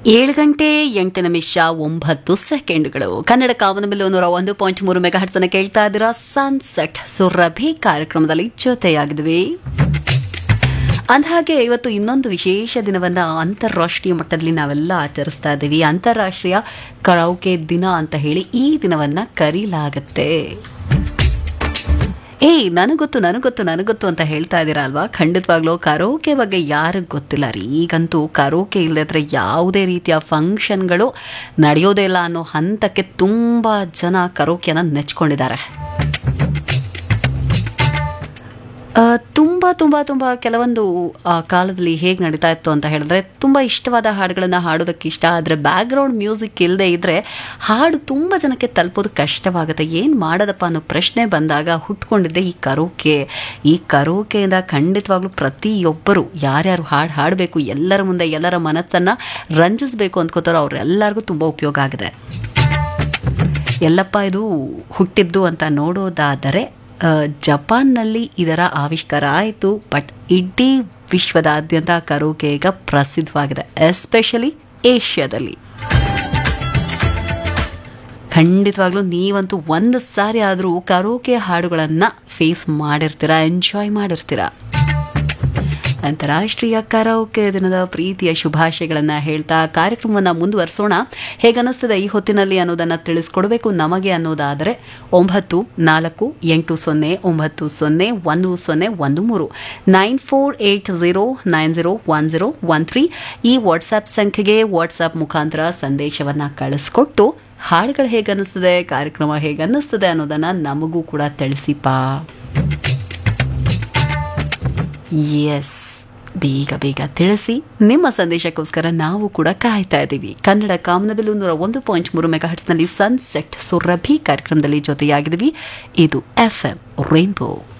7:08 ಕನ್ನಡ ಕಾಮನಬಿಲ್ಲು 101.3 megahertz ಅನ್ನು ಕೇಳ್ತಾ ಇದ್ದೀರಾ. ಸನ್ಸೆಟ್ ಸುರಭಿ ಕಾರ್ಯಕ್ರಮದಲ್ಲಿ ಜೊತೆಯಾಗಿದ್ವಿ. ಅಂದಹಾಗೆ ಇವತ್ತು ಇನ್ನೊಂದು ವಿಶೇಷ ದಿನವನ್ನ ಅಂತಾರಾಷ್ಟ್ರೀಯ ಮಟ್ಟದಲ್ಲಿ ನಾವೆಲ್ಲ ಆಚರಿಸ್ತಾ ಇದ್ದೀವಿ. ಅಂತಾರಾಷ್ಟ್ರೀಯ ಕರಾೋಕೆ ದಿನ ಅಂತ ಹೇಳಿ ಈ ದಿನವನ್ನ ಕರೀಲಾಗತ್ತೆ. ನನಗೊತ್ತು ಅಂತ ಹೇಳ್ತಾ ಇದ್ದೀರಾ ಅಲ್ವಾ? ಖಂಡಿತವಾಗ್ಲೂ ಕರೋಕೆ ಬಗ್ಗೆ ಯಾರಿಗೆ ಗೊತ್ತಿಲ್ಲ ರೀ. ಈಗಂತೂ ಕರೋಕೆ ಇಲ್ಲದ್ರೆ ಯಾವುದೇ ರೀತಿಯ ಫಂಕ್ಷನ್ಗಳು ನಡೆಯೋದೇ ಇಲ್ಲ ಅನ್ನೋ ಹಂತಕ್ಕೆ ತುಂಬ ಜನ ಕರೋಕೆಯನ್ನು ನೆಚ್ಕೊಂಡಿದ್ದಾರೆ. ತುಂಬ ಕೆಲವೊಂದು ಕಾಲದಲ್ಲಿ ಹೇಗೆ ನಡೀತಾ ಇತ್ತು ಅಂತ ಹೇಳಿದ್ರೆ, ತುಂಬ ಇಷ್ಟವಾದ ಹಾಡುಗಳನ್ನು ಹಾಡೋದಕ್ಕೆ ಇಷ್ಟ ಆದರೆ ಬ್ಯಾಕ್ಗ್ರೌಂಡ್ ಮ್ಯೂಸಿಕ್ ಇಲ್ಲದೆ ಇದ್ದರೆ ಹಾಡು ತುಂಬ ಜನಕ್ಕೆ ತಲುಪೋದು ಕಷ್ಟವಾಗುತ್ತೆ. ಏನು ಮಾಡೋದಪ್ಪ ಅನ್ನೋ ಪ್ರಶ್ನೆ ಬಂದಾಗ ಹುಟ್ಕೊಂಡಿದ್ದೆ ಈ ಕರೋಕೆಯಿಂದ ಖಂಡಿತವಾಗ್ಲೂ ಪ್ರತಿಯೊಬ್ಬರು ಯಾರ್ಯಾರು ಹಾಡು ಹಾಡಬೇಕು, ಎಲ್ಲರ ಮುಂದೆ ಎಲ್ಲರ ಮನಸ್ಸನ್ನು ರಂಜಿಸಬೇಕು ಅಂದ್ಕೋತಾರೋ ಅವರೆಲ್ಲರಿಗೂ ತುಂಬ ಉಪಯೋಗ ಆಗಿದೆ. ಎಲ್ಲಪ್ಪ ಇದು ಹುಟ್ಟಿದ್ದು ಅಂತ ನೋಡೋದಾದರೆ ಜಪಾನ್ನಲ್ಲಿ ಇದರ ಆವಿಷ್ಕಾರ ಆಯಿತು. ಬಟ್ ಇಡೀ ವಿಶ್ವದಾದ್ಯಂತ ಕರೋಕೆ ಈಗ ಪ್ರಸಿದ್ಧವಾಗಿದೆ, ಎಸ್ಪೆಷಲಿ ಏಷ್ಯಾದಲ್ಲಿ. ಖಂಡಿತವಾಗ್ಲೂ ನೀವಂತೂ ಒಂದು ಸಾರಿ ಆದರೂ ಕರೋಕೆ ಹಾಡುಗಳನ್ನು ಫೇಸ್ ಮಾಡಿರ್ತೀರಾ, ಎಂಜಾಯ್ ಮಾಡಿರ್ತೀರಾ. ಅಂತಾರಾಷ್ಟ್ರೀಯ ಕರಾೋಕೆ ದಿನದ ಪ್ರೀತಿಯ ಶುಭಾಶಯಗಳನ್ನು ಹೇಳ್ತಾ ಕಾರ್ಯಕ್ರಮವನ್ನು ಮುಂದುವರಿಸೋಣ. ಹೇಗನ್ನಿಸ್ತದೆ ಈ ಹೊತ್ತಿನಲ್ಲಿ ಅನ್ನೋದನ್ನು ತಿಳಿಸ್ಕೊಡ್ಬೇಕು ನಮಗೆ ಅನ್ನೋದಾದರೆ 9480901013 9480901013 ಈ ವಾಟ್ಸ್ಆ್ಯಪ್ ಸಂಖ್ಯೆಗೆ ವಾಟ್ಸ್ಆ್ಯಪ್ ಮುಖಾಂತರ ಸಂದೇಶವನ್ನು ಕಳಿಸ್ಕೊಟ್ಟು ಹಾಡುಗಳು ಹೇಗನ್ನಿಸ್ತದೆ, ಕಾರ್ಯಕ್ರಮ ಹೇಗನ್ನಿಸ್ತದೆ ಅನ್ನೋದನ್ನು ನಮಗೂ ಕೂಡ ತಿಳಿಸಿಪಾ. ಎಸ್, ಬೇಗ ತಿಳಿಸಿ. ನಿಮ್ಮ ಸಂದೇಶಕ್ಕೋಸ್ಕರ ನಾವು ಕೂಡ ಕಾಯ್ತಾ ಇದ್ದೀವಿ. ಕನ್ನಡ ಕಾಮನಬಿಲ್ಲು 101.3 ಮೆಗಾಹರ್ಟ್ಸ್ನಲ್ಲಿ ಸನ್ಸೆಟ್ ಸುರಭಿ ಕಾರ್ಯಕ್ರಮದಲ್ಲಿ ಜೊತೆಯಾಗಿದ್ದೀವಿ. ಇದು FM ರೈನ್ಬೋ.